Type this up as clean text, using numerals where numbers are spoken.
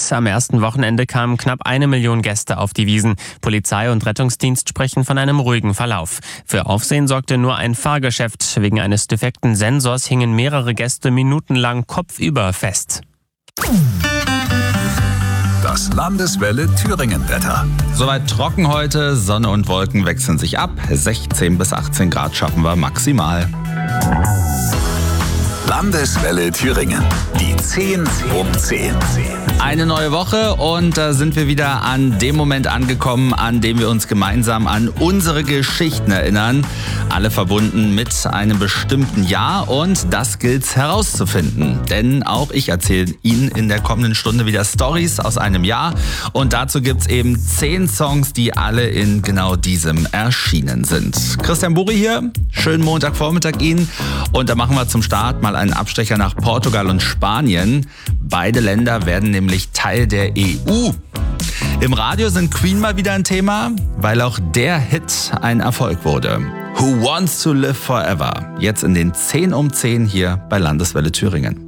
Am ersten Wochenende kamen knapp 1 Million Gäste auf die Wiesn. Polizei und Rettungsdienst sprechen von einem ruhigen Verlauf. Für Aufsehen sorgte nur ein Fahrgeschäft. Wegen eines defekten Sensors hingen mehrere Gäste minutenlang kopfüber fest. Das Landeswelle Thüringen-Wetter. Soweit trocken heute, Sonne und Wolken wechseln sich ab. 16 bis 18 Grad schaffen wir maximal. Landeswelle Thüringen. Die 10 um 10. Eine neue Woche und da sind wir wieder an dem Moment angekommen, an dem wir uns gemeinsam an unsere Geschichten erinnern. Alle verbunden mit einem bestimmten Jahr und das gilt's herauszufinden. Denn auch ich erzähle Ihnen in der kommenden Stunde wieder Storys aus einem Jahr und dazu gibt's eben 10 Songs, die alle in genau diesem erschienen sind. Christian Buri hier, schönen Montagvormittag Ihnen und da machen wir zum Start mal einen Abstecher nach Portugal und Spanien. Beide Länder werden nämlich Teil der EU. Im Radio sind Queen mal wieder ein Thema, weil auch der Hit ein Erfolg wurde. Who Wants to Live Forever? Jetzt in den 10 um 10 hier bei Landeswelle Thüringen.